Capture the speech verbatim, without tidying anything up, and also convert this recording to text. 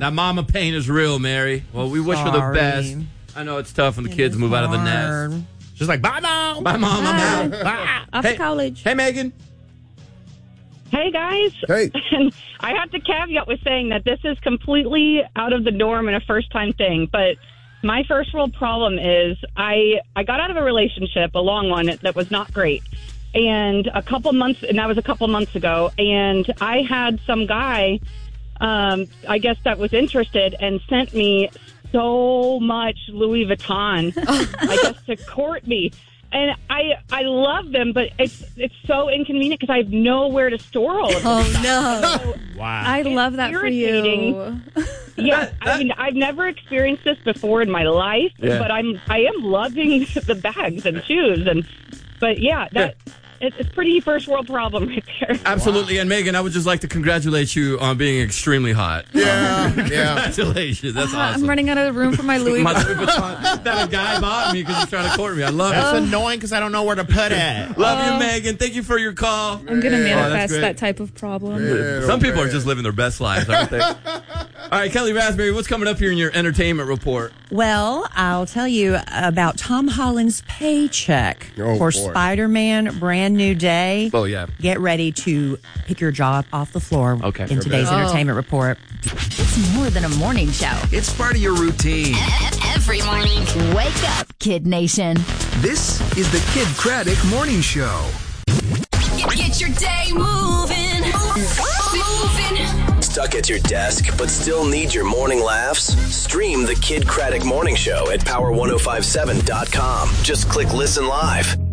That mama pain is real, Mary. Well, we wish her the best. I know it's tough when the kids move out of the nest. She's like, bye, Mom. Bye, Mom. I'm out. Bye. Off hey, to college. Hey, Megan. Hey, guys. Hey. And I have to caveat with saying that this is completely out of the norm and a first-time thing, but my first world problem is I, I got out of a relationship, a long one, that was not great. And a couple months, and that was a couple months ago, and I had some guy, um, I guess, that was interested and sent me so much Louis Vuitton, I guess, to court me. And I I love them, but it's it's so inconvenient because I have nowhere to store all of them. Oh, no. So Wow. I love that for irritating. you. Yeah, That- that- I mean, I've never experienced this before in my life, Yeah. but I'm I am loving the bags and shoes, and but yeah, that it's it's pretty first world problem right there. Absolutely. And Megan, I would just like to congratulate you on being extremely hot. Yeah, yeah. Congratulations. That's awesome. I'm running out of room for my Louis My Vuitton. Louis Vuitton that a guy bought me because he's trying to court me. I love That's it. annoying because I don't know where to put it. Love you, Megan. Thank you for your call. I'm going to Oh, that's manifest great. that type of problem. Yeah, Some people man. are just living their best lives, aren't they? All right, Kelly Raspberry, what's coming up here in your entertainment report? Well, I'll tell you about Tom Holland's paycheck Oh, for boy. Spider-Man Brand New Day. Oh, yeah. Get ready to pick your jaw off the floor Okay. in today's Oh. entertainment report. It's more than a morning show. It's part of your routine. Every morning. Wake up, Kid Nation. This is the Kid Craddock Morning Show. Get, get your day moving. Moving. Stuck at your desk but still need your morning laughs? Stream the Kid Craddock Morning Show at power ten fifty-seven dot com. Just click listen live.